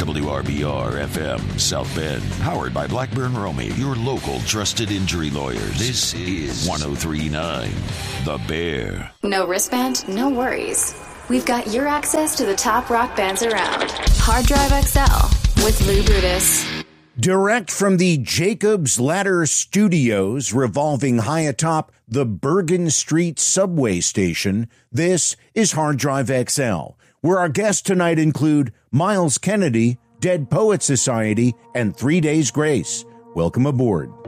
WRBR-FM South Bend. Powered by Blackburn Romeo, your local trusted injury lawyers. This is 103.9 The Bear. No wristband, no worries. We've got your access to the top rock bands around. Hard Drive XL with Lou Brutus. Direct from the Jacob's Ladder Studios revolving high atop the Bergen Street subway station, this is Hard Drive XL, where our guests tonight include Miles Kennedy, Dead Poet Society, and 3 Days Grace. Welcome aboard.